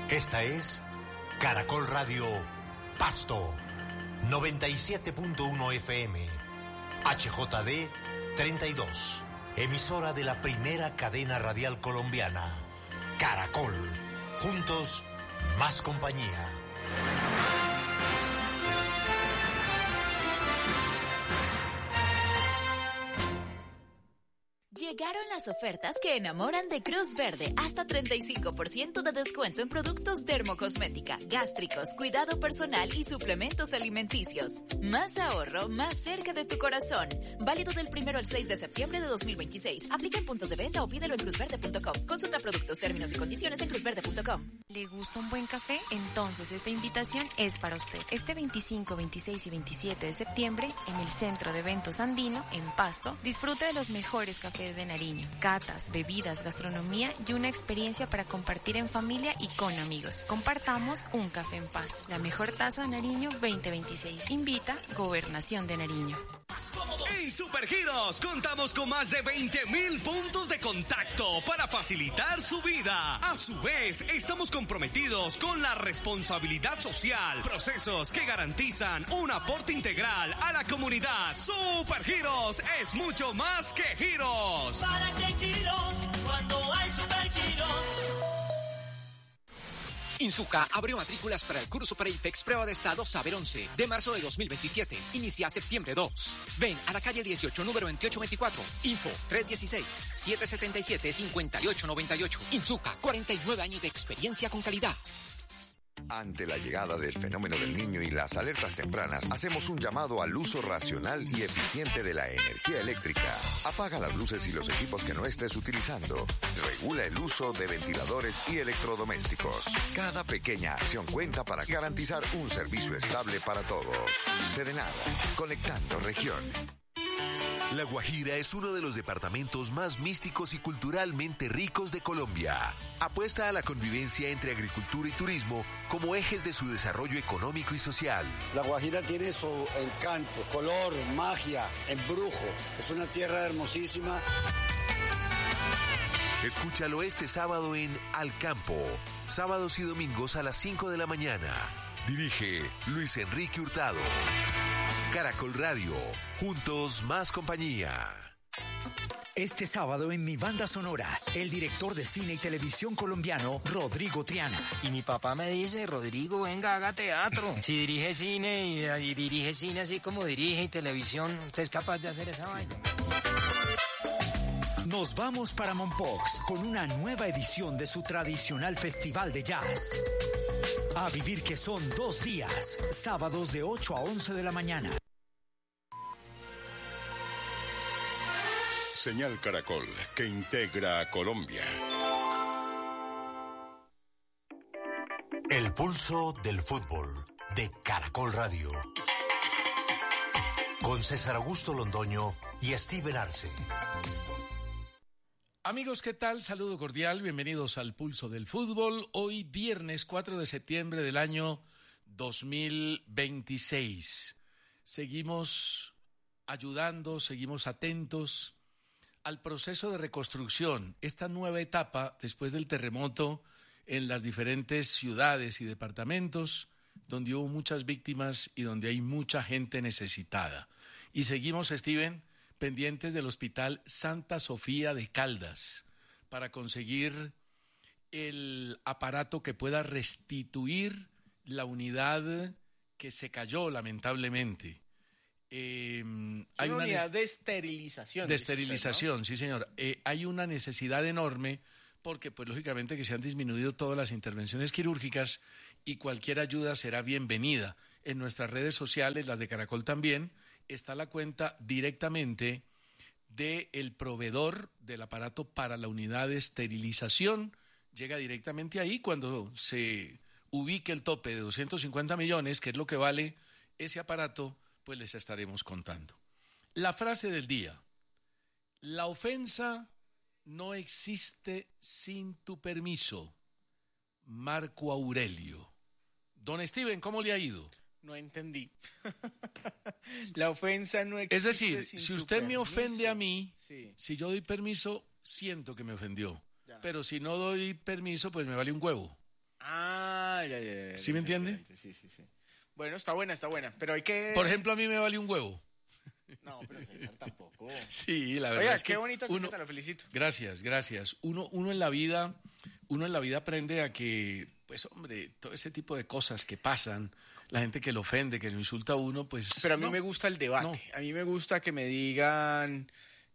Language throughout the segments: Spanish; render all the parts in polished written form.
Esta es Caracol Radio Pasto, 97.1 FM, HJD 32, emisora de la primera cadena radial colombiana, Caracol, juntos, más compañía. Llegaron las ofertas que enamoran de Cruz Verde. Hasta 35% de descuento en productos dermocosmética, gástricos, cuidado personal y suplementos alimenticios. Más ahorro, más cerca de tu corazón. Válido del 1 al 6 de septiembre de 2026. Aplica en puntos de venta o pídelo en cruzverde.com. Consulta productos, términos y condiciones en cruzverde.com. ¿Le gusta un buen café? Entonces esta invitación es para usted. Este 25, 26 y 27 de septiembre, en el Centro de Eventos Andino, en Pasto, disfrute de los mejores cafés de Nariño, catas, bebidas, gastronomía y una experiencia para compartir en familia y con amigos. Compartamos un café en paz. La mejor taza de Nariño 2026. Invita Gobernación de Nariño. En Supergiros contamos con más de 20.000 puntos de contacto para facilitar su vida. A su vez, estamos comprometidos con la responsabilidad social, procesos que garantizan un aporte integral a la comunidad. Supergiros es mucho más que giros. ¿Para qué giros cuando hay Supergiros? Insuca abrió matrículas para el curso Pre-IFEX Prueba de Estado Saber 11 de marzo de 2027. Inicia septiembre 2. Ven a la calle 18, número 2824. Info 316-777-5898. Insuca, 49 años de experiencia con calidad. Ante la llegada del fenómeno del Niño y las alertas tempranas, hacemos un llamado al uso racional y eficiente de la energía eléctrica. Apaga las luces y los equipos que no estés utilizando. Regula el uso de ventiladores y electrodomésticos. Cada pequeña acción cuenta para garantizar un servicio estable para todos. Sedenat, conectando región. La Guajira es uno de los departamentos más místicos y culturalmente ricos de Colombia. Apuesta a la convivencia entre agricultura y turismo como ejes de su desarrollo económico y social. La Guajira tiene su encanto, color, magia, embrujo. Es una tierra hermosísima. Escúchalo este sábado en Al Campo, sábados y domingos a las 5 de la mañana. Dirige Luis Enrique Hurtado. Caracol Radio, juntos más compañía. Este sábado en Mi Banda Sonora, el director de cine y televisión colombiano, Rodrigo Triana. Y mi papá me dice, Rodrigo, venga, haga teatro. Si dirige cine y dirige cine así como dirige y televisión, ¿usted es capaz de hacer esa vaina? Nos vamos para Mompox con una nueva edición de su tradicional festival de jazz. A vivir que son 2 días, sábados de 8 a 11 de la mañana. Señal Caracol, que integra a Colombia. El pulso del fútbol de Caracol Radio. Con César Augusto Londoño y Steven Arce. Amigos, ¿qué tal? Saludo cordial, bienvenidos al Pulso del Fútbol. Hoy viernes 4 de septiembre del año 2026. Seguimos ayudando, seguimos atentos al proceso de reconstrucción, esta nueva etapa después del terremoto en las diferentes ciudades y departamentos, donde hubo muchas víctimas y donde hay mucha gente necesitada. Y seguimos, Steven, pendientes del Hospital Santa Sofía de Caldas para conseguir el aparato que pueda restituir la unidad que se cayó lamentablemente. Hay una unidad de esterilización. De esterilización, usted, ¿no? Sí, señor. Hay una necesidad enorme porque, pues, lógicamente que se han disminuido todas las intervenciones quirúrgicas y cualquier ayuda será bienvenida. En nuestras redes sociales, las de Caracol también, está la cuenta directamente del proveedor del aparato para la unidad de esterilización. Llega directamente ahí cuando se ubique el tope de 250 millones, que es lo que vale ese aparato, pues les estaremos contando. La frase del día: la ofensa no existe sin tu permiso. Marco Aurelio. Don Steven, ¿cómo le ha ido? No entendí. La ofensa no existe. Es decir, si usted me ofende a mí, sí, si yo doy permiso, siento que me ofendió. Ya. Pero si no doy permiso, pues me vale un huevo. Ya. ¿Sí me entiende? Sí. Bueno, está buena, pero hay que... Por ejemplo, a mí me vale un huevo. No, pero César tampoco. Sí, la verdad. Oiga, es que qué bonita chaqueta, lo felicito. Gracias. Uno en la vida aprende a que, pues hombre, todo ese tipo de cosas que pasan, la gente que lo ofende, que lo insulta a uno, pues... Pero a mí me gusta el debate. No. A mí me gusta que me digan,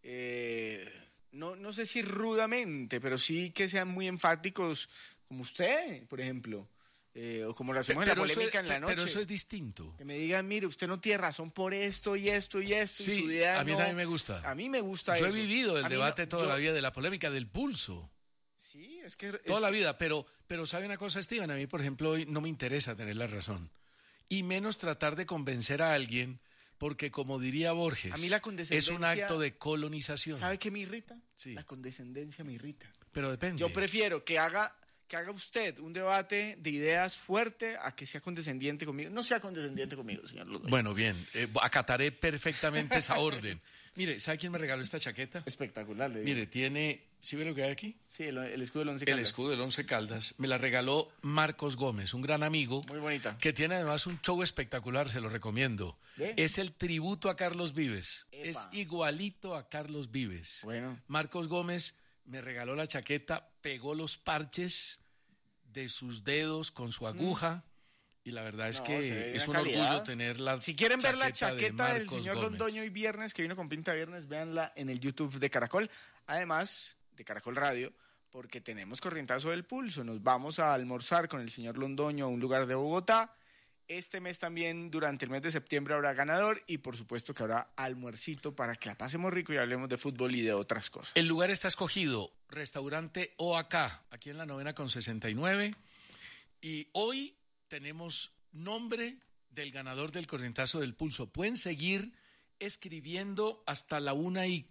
no sé si rudamente, pero sí que sean muy enfáticos, como usted, por ejemplo. O como lo hacemos en la polémica en la noche. Pero eso es distinto. Que me digan, mire, usted no tiene razón por esto y esto y esto. Sí, y su idea a mí también me gusta. A mí me gusta yo eso. Yo he vivido el debate toda la vida, de la polémica, del pulso. Sí, es que... Toda la vida, pero ¿sabe una cosa, Steven? A mí, por ejemplo, hoy no me interesa tener la razón. Y menos tratar de convencer a alguien, porque como diría Borges, a mí la condescendencia, es un acto de colonización. ¿Sabe qué me irrita? Sí. La condescendencia me irrita. Pero depende. Yo prefiero que haga usted un debate de ideas fuerte a que sea condescendiente conmigo. No sea condescendiente conmigo, señor Londoño. Bueno, bien, acataré perfectamente esa orden. Mire, ¿sabe quién me regaló esta chaqueta? Espectacular. Mire, tiene... ¿Sí ve lo que hay aquí? Sí, el escudo del Once Caldas. El escudo del Once Caldas. Me la regaló Marcos Gómez, un gran amigo. Muy bonita. Que tiene además un show espectacular, se lo recomiendo. ¿Eh? Es el tributo a Carlos Vives. Epa. Es igualito a Carlos Vives. Bueno. Marcos Gómez me regaló la chaqueta, pegó los parches de sus dedos con su aguja. Y la verdad es que es un orgullo tener la Si quieren ver la chaqueta de del señor Gómez. Londoño y Viernes, que vino con pinta viernes, véanla en el YouTube de Caracol. Además de Caracol Radio, porque tenemos corrientazo del pulso. Nos vamos a almorzar con el señor Londoño a un lugar de Bogotá. Este mes también, durante el mes de septiembre, habrá ganador y por supuesto que habrá almuercito para que la pasemos rico y hablemos de fútbol y de otras cosas. El lugar está escogido, restaurante OAK, aquí en la 9ª con 69. Y hoy tenemos nombre del ganador del corrientazo del pulso. Pueden seguir escribiendo hasta la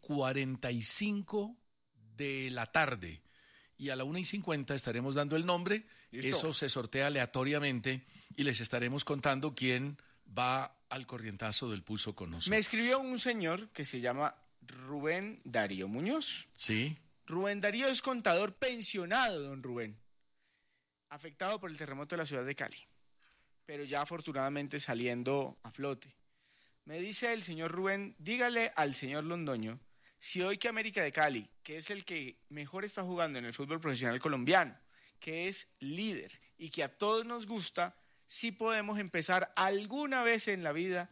1:45 de la tarde. Y a la 1:50 estaremos dando el nombre. ¿Listo? Eso se sortea aleatoriamente y les estaremos contando quién va al corrientazo del pulso con nosotros. Me escribió un señor que se llama Rubén Darío Muñoz. Sí. Rubén Darío es contador pensionado, don Rubén. Afectado por el terremoto de la ciudad de Cali, pero ya afortunadamente saliendo a flote. Me dice el señor Rubén, dígale al señor Londoño si hoy que América de Cali, que es el que mejor está jugando en el fútbol profesional colombiano, que es líder y que a todos nos gusta, si podemos empezar alguna vez en la vida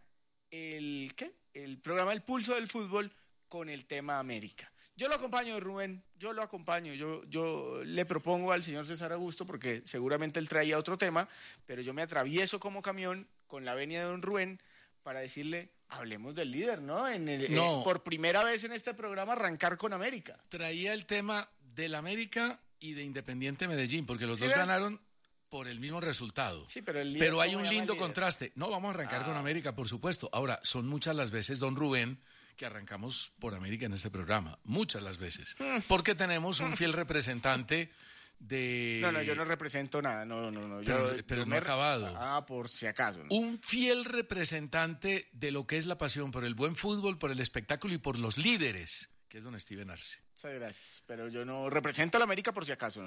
el programa El Pulso del Fútbol con el tema América. Yo lo acompaño, Rubén, yo lo acompaño, yo le propongo al señor César Augusto, porque seguramente él traía otro tema, pero yo me atravieso como camión con la venia de don Rubén para decirle, hablemos del líder, ¿no? Por primera vez en este programa arrancar con América. Traía el tema del América y de Independiente Medellín, porque los dos ganaron por el mismo resultado. Sí, pero hay un lindo contraste. No, vamos a arrancar con América, por supuesto. Ahora, son muchas las veces, don Rubén, que arrancamos por América en este programa. Muchas las veces. Porque tenemos un fiel representante de... No, yo no represento nada. No. Pero no ha acabado. Por si acaso. ¿No? Un fiel representante de lo que es la pasión por el buen fútbol, por el espectáculo y por los líderes, que es don Steven Arce. Muchas gracias. Pero yo no represento a la América por si acaso.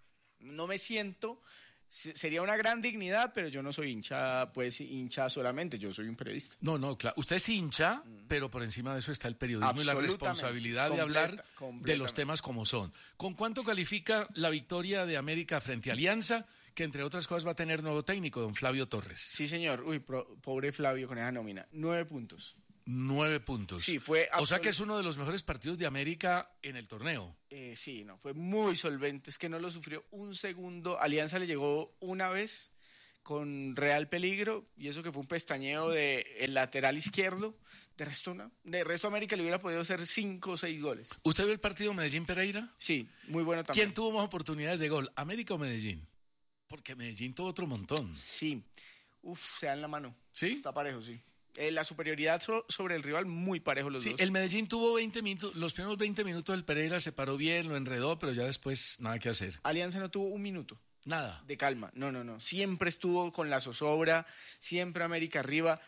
No me siento... Sería una gran dignidad, pero yo no soy hincha solamente, yo soy un periodista. No, claro. Usted es hincha, pero por encima de eso está el periodismo y la responsabilidad de hablar de los temas como son. ¿Con cuánto califica la victoria de América frente a Alianza, que entre otras cosas va a tener nuevo técnico, don Flavio Torres? Sí, señor. Pobre Flavio con esa nómina. 9 puntos. 9 puntos. Sí, fue... O sea que es uno de los mejores partidos de América en el torneo. Sí, fue muy solvente, es que no lo sufrió un segundo. Alianza le llegó una vez con real peligro, y eso que fue un pestañeo del lateral izquierdo. De resto, no. De resto, América le hubiera podido hacer 5 o 6 goles. ¿Usted vio el partido Medellín-Pereira? Sí, muy bueno también. ¿Quién tuvo más oportunidades de gol, América o Medellín? Porque Medellín tuvo otro montón. Sí. Se dan la mano. ¿Sí? Está parejo, sí. La superioridad sobre el rival, muy parejo los dos. Sí, el Medellín tuvo 20 minutos, los primeros 20 minutos del Pereira se paró bien, lo enredó, pero ya después nada que hacer. Alianza no tuvo un minuto. Nada. De calma, no. Siempre estuvo con la zozobra, siempre América arriba.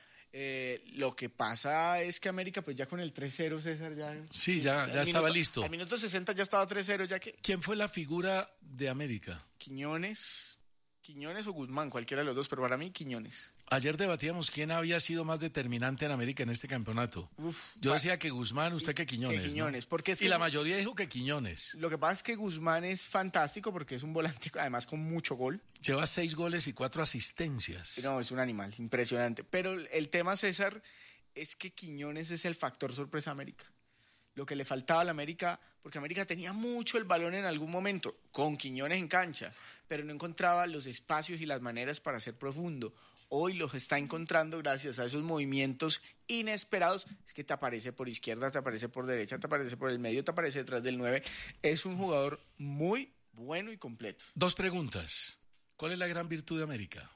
Lo que pasa es que América, pues ya con el 3-0, César, ya... Sí, ya estaba listo. Al minuto 60 ya estaba 3-0, ya que... ¿Quién fue la figura de América? Quiñones Quiñones o Guzmán, cualquiera de los dos, pero para mí Quiñones. Ayer debatíamos quién había sido más determinante en América en este campeonato. Yo decía que Guzmán, usted que Quiñones. Que Quiñones, ¿no? porque es y que la mayoría dijo que Quiñones. Lo que pasa es que Guzmán es fantástico porque es un volante, además con mucho gol. Lleva 6 goles y 4 asistencias. No, es un animal, impresionante. Pero el tema, César, es que Quiñones es el factor sorpresa América. Lo que le faltaba a la América, porque América tenía mucho el balón en algún momento, con Quiñones en cancha, pero no encontraba los espacios y las maneras para ser profundo. Hoy los está encontrando gracias a esos movimientos inesperados. Es que te aparece por izquierda, te aparece por derecha, te aparece por el medio, te aparece detrás del 9. Es un jugador muy bueno y completo. 2 preguntas. ¿Cuál es la gran virtud de América?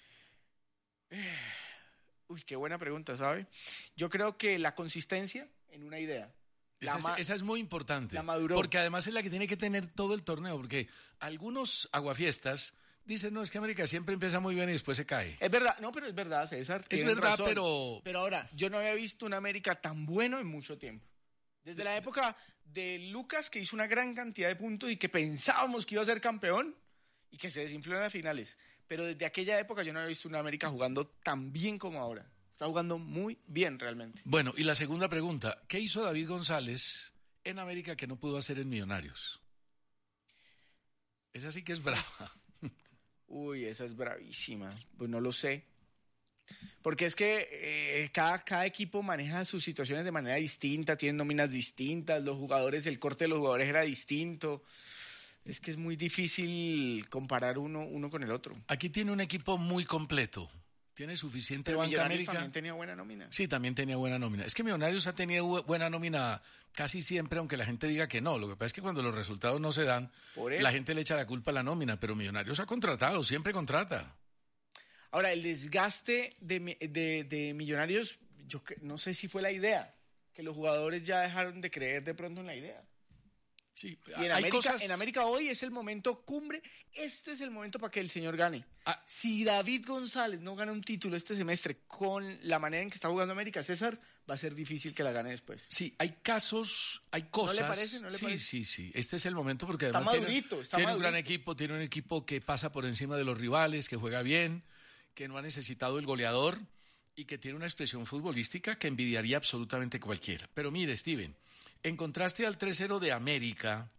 Uy, qué buena pregunta, ¿sabe? Yo creo que la consistencia en una idea. Esa es muy importante. La maduró. Porque además es la que tiene que tener todo el torneo. Porque algunos aguafiestas dicen, no, es que América siempre empieza muy bien y después se cae. Es verdad, no, pero es verdad, César. Es verdad, razón. pero... Pero ahora, yo no había visto un América tan bueno en mucho tiempo. Desde la época de Lucas, que hizo una gran cantidad de puntos y que pensábamos que iba a ser campeón y que se desinfló en las finales. Pero desde aquella época yo no había visto un América jugando tan bien como ahora. Está jugando muy bien realmente. Bueno, y la segunda pregunta, ¿qué hizo David González en América que no pudo hacer en Millonarios? Esa sí que es brava. Uy, esa es bravísima. Pues no lo sé. Porque es que cada equipo maneja sus situaciones de manera distinta, tienen nóminas distintas, los jugadores, el corte de los jugadores era distinto. Es que es muy difícil comparar uno con el otro. Aquí tiene un equipo muy completo. Tiene suficiente Pero banca Millonarios América. también tenía buena nómina. Sí, también tenía buena nómina. Es que Millonarios ha tenido buena nómina casi siempre, aunque la gente diga que no. Lo que pasa es que cuando los resultados no se dan, la gente le echa la culpa a la nómina, pero Millonarios ha contratado, siempre contrata. Ahora, el desgaste de Millonarios, yo no sé si fue la idea, que los jugadores ya dejaron de creer de pronto en la idea. Sí, y en América hoy es el momento cumbre. Este es el momento para que el señor gane. Si David González no gana un título este semestre con la manera en que está jugando América, César, va a ser difícil que la gane después. Sí, hay casos, hay cosas. ¿No le parece? ¿No le parece? Sí. Este es el momento porque además está madurito, tiene un gran equipo, tiene un equipo que pasa por encima de los rivales, que juega bien, que no ha necesitado el goleador y que tiene una expresión futbolística que envidiaría absolutamente cualquiera. Pero mire, Steven, en contraste al 3-0 de América,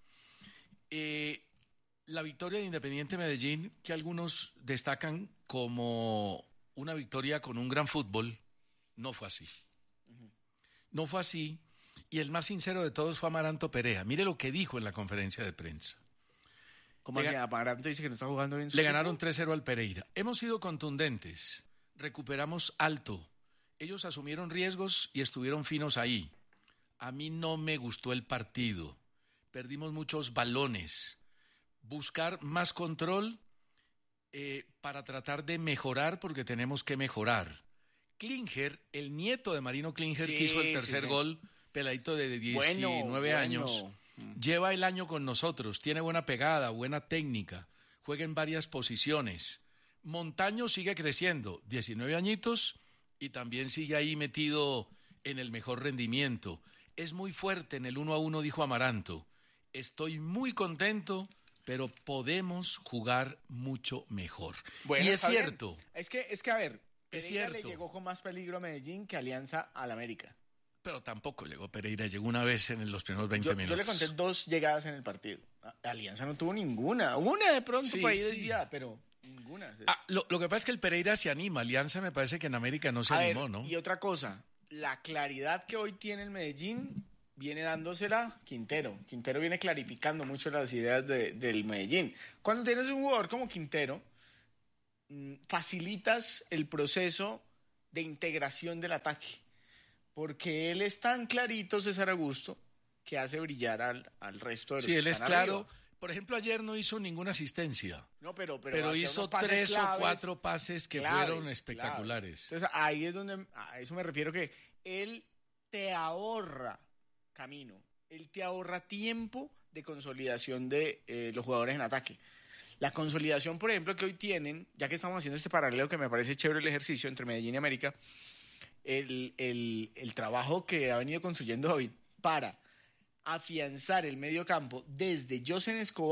la victoria de Independiente Medellín, que algunos destacan como una victoria con un gran fútbol, no fue así. No fue así, y el más sincero de todos fue Amaranto Perea. Mire lo que dijo en la conferencia de prensa. ¿Cómo que Amaranto dice que no está jugando bien? Le ganaron 3-0 al Pereira. Hemos sido contundentes, recuperamos alto. Ellos asumieron riesgos y estuvieron finos ahí. A mí no me gustó el partido. Perdimos muchos balones. Buscar más control para tratar de mejorar, porque tenemos que mejorar. Klinger, el nieto de Marino Klinger, que hizo el tercer gol, peladito de 19 años, lleva el año con nosotros. Tiene buena pegada, buena técnica. Juega en varias posiciones. Montaño sigue creciendo, 19 añitos, y también sigue ahí metido en el mejor rendimiento. Es muy fuerte en el 1-1, dijo Amaranto. Estoy muy contento, pero podemos jugar mucho mejor. Bueno, y es cierto. Es que a ver, es Pereira cierto. le llegó con más peligro a Medellín que Alianza al América. Pero tampoco llegó Pereira, llegó una vez en los primeros 20 minutos. Yo le conté 2 llegadas en el partido. Alianza no tuvo ninguna. Una de pronto por ahí desviada, pero ninguna. Lo que pasa es que el Pereira se anima. Alianza me parece que en América no se animó, ¿no? Y otra cosa, la claridad que hoy tiene el Medellín viene dándosela Quintero. Quintero viene clarificando mucho las ideas del Medellín. Cuando tienes un jugador como Quintero, facilitas el proceso de integración del ataque. Porque él es tan clarito, César Augusto, que hace brillar al resto de los que él es están claro. arriba. Por ejemplo, ayer no hizo ninguna asistencia. No, pero hizo 3 o 4 pases que fueron espectaculares. Entonces ahí es donde, a eso me refiero, que él te ahorra camino, él te ahorra tiempo de consolidación de los jugadores en ataque. La consolidación, por ejemplo, que hoy tienen, ya que estamos haciendo este paralelo que me parece chévere el ejercicio entre Medellín y América, el trabajo que ha venido construyendo David para afianzar el medio campo desde Josen Escobar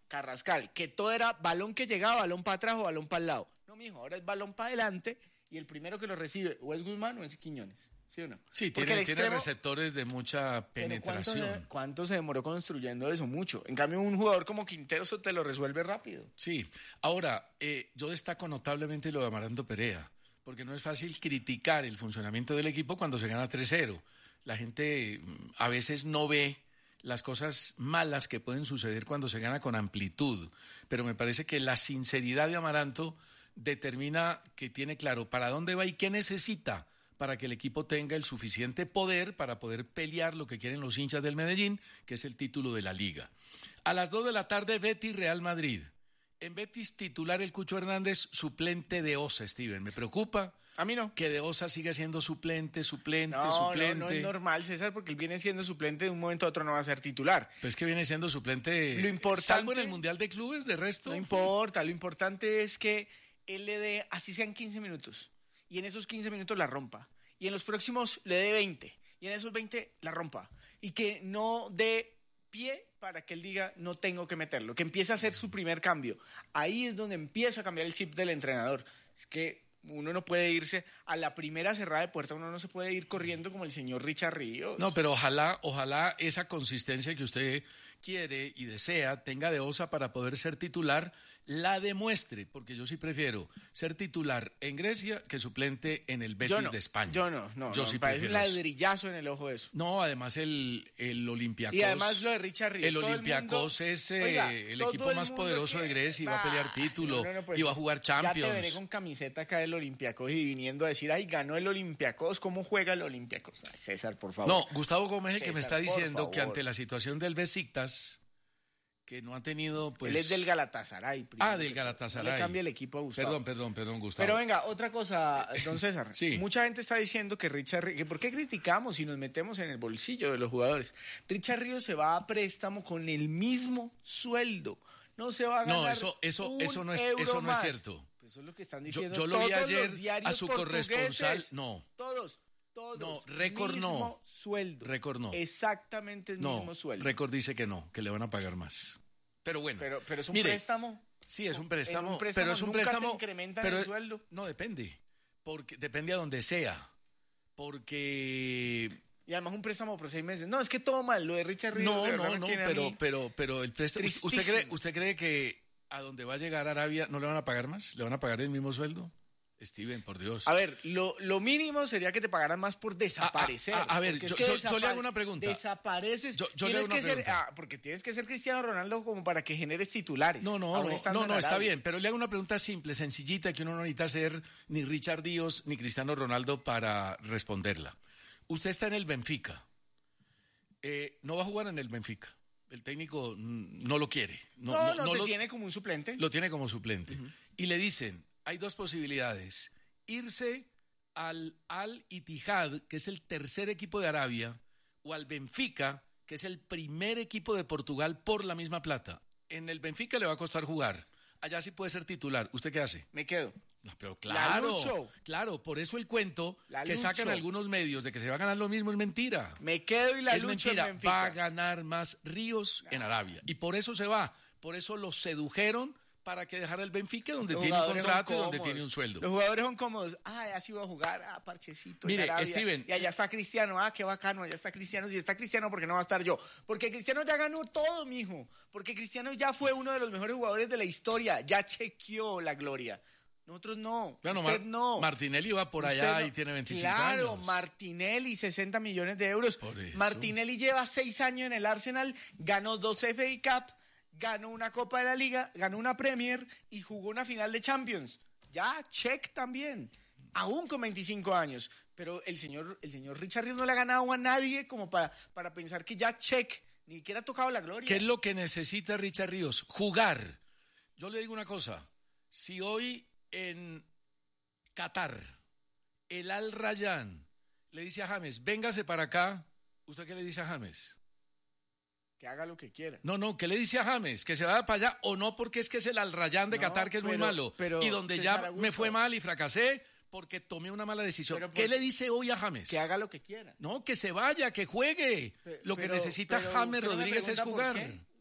Carrascal, que todo era balón que llegaba, balón para atrás o balón para el lado. No, mijo, ahora es balón para adelante y el primero que lo recibe o es Guzmán o es Quiñones. ¿Sí o no? Sí, tiene receptores de mucha penetración. ¿Cuánto se demoró construyendo eso? Mucho. En cambio, un jugador como Quintero eso te lo resuelve rápido. Sí. Ahora, yo destaco notablemente lo de Amaranto Perea, porque no es fácil criticar el funcionamiento del equipo cuando se gana 3-0. La gente a veces no ve las cosas malas que pueden suceder cuando se gana con amplitud, pero me parece que la sinceridad de Amaranto determina que tiene claro para dónde va y qué necesita para que el equipo tenga el suficiente poder para poder pelear lo que quieren los hinchas del Medellín, que es el título de la Liga. A las 2 de la tarde, Betis Real Madrid. En Betis, titular el Cucho Hernández, suplente de Osa, Steven. Me preocupa. A mí no. Que de Osa siga siendo suplente. No, no es normal, César, porque él viene siendo suplente de un momento a otro, no va a ser titular. Pues que viene siendo suplente, lo importante, salvo en el Mundial de Clubes, de resto. No importa, lo importante es que él le dé, así sean 15 minutos, y en esos 15 minutos la rompa. Y en los próximos le dé 20, y en esos 20 la rompa. Y que no dé pie para que él diga, no tengo que meterlo, que empiece a hacer su primer cambio. Ahí es donde empieza a cambiar el chip del entrenador. Es que uno no puede irse a la primera cerrada de puerta, uno no se puede ir corriendo como el señor Richard Ríos. No, pero ojalá esa consistencia que usted quiere y desea tenga de Osa para poder ser titular, la demuestre, porque yo sí prefiero ser titular en Grecia que suplente en el Betis de España. Yo sí prefiero un ladrillazo en el ojo de eso. No, además el Olympiacos. Y además lo de Richard Ríos. El Olympiacos es el equipo más poderoso de Grecia y va a pelear título y va a jugar Champions. Ya te veré con camiseta acá del Olympiacos y viniendo a decir, ay, ganó el Olympiacos, ¿cómo juega el Olympiacos? Ay, César, por favor. No, Gustavo Gómez, César, que me está diciendo que ante la situación del Besiktas, que no ha tenido, pues... Él es del Galatasaray. Del Galatasaray. Le cambia el equipo a Gustavo. Perdón, Gustavo. Pero venga, otra cosa, don César. Sí. Mucha gente está diciendo que ¿por qué criticamos y nos metemos en el bolsillo de los jugadores? Richard Ríos se va a préstamo con el mismo sueldo. No se va a ganar eso no es cierto. Pues eso es lo que están diciendo. Yo lo vi ayer a su corresponsal. Todos. No, récord mismo sueldo. Récord no. Exactamente el mismo sueldo. Récord dice que no, que le van a pagar más. Pero bueno. Pero es un préstamo. Sí, es un préstamo. Pero es un préstamo. ¿Nunca te incrementan el sueldo? No, depende. Porque depende a donde sea. Porque... Y además un préstamo por 6 meses. No, es que todo mal. Lo de Richard Ríos. No, pero el préstamo... ¿Usted cree que a donde va a llegar Arabia no le van a pagar más? ¿Le van a pagar el mismo sueldo? Steven, por Dios. A ver, lo mínimo sería que te pagaran más por desaparecer. A ver, yo le hago una pregunta. Desapareces. Porque tienes que ser Cristiano Ronaldo como para que generes titulares. No, está bien, pero le hago una pregunta simple, sencillita, que uno no necesita ser ni Richard Ríos ni Cristiano Ronaldo para responderla. Usted está en el Benfica. No va a jugar en el Benfica. El técnico no lo quiere. Lo tiene como un suplente. Lo tiene como suplente. Uh-huh. Y le dicen... Hay dos posibilidades, irse al Al-Ittihad, que es el tercer equipo de Arabia, o al Benfica, que es el primer equipo de Portugal por la misma plata. En el Benfica le va a costar jugar, allá sí puede ser titular. ¿Usted qué hace? Me quedo. No, pero claro, por eso el cuento que sacan algunos medios de que se va a ganar lo mismo es mentira. Me quedo y es mentira, va a ganar más Ríos en Arabia. Y por eso se va, por eso lo sedujeron para que dejara el Benfica, donde tiene un contrato y donde tiene un sueldo. Los jugadores son cómodos. Así voy a jugar, parchecito. Mire, en Arabia. Steven. Y allá está Cristiano. Qué bacano, allá está Cristiano. Si está Cristiano, ¿por qué no va a estar yo? Porque Cristiano ya ganó todo, mijo. Porque Cristiano ya fue uno de los mejores jugadores de la historia. Ya chequeó la gloria. Nosotros no. Bueno, usted no. Martinelli va por allá y tiene 25 años. Claro, Martinelli, 60 millones de euros. Martinelli lleva 6 años en el Arsenal, ganó 2 FA Cup, ganó una Copa de la Liga, ganó una Premier y jugó una final de Champions. Ya, check también. Aún con 25 años. Pero el señor Richard Ríos no le ha ganado a nadie como para pensar que ya check. Ni siquiera ha tocado la gloria. ¿Qué es lo que necesita Richard Ríos? Jugar. Yo le digo una cosa. Si hoy en Qatar el Al Rayyan le dice a James, véngase para acá, ¿usted qué le dice a James? Que haga lo que quiera. No, ¿qué le dice a James? ¿Que se vaya para allá o no? Porque es que es el Al Rayyan de Qatar que es muy malo. Y donde ya me fue mal y fracasé porque tomé una mala decisión. ¿Qué le dice hoy a James? Que haga lo que quiera. No, que se vaya, que juegue. Lo que necesita James Rodríguez es jugar.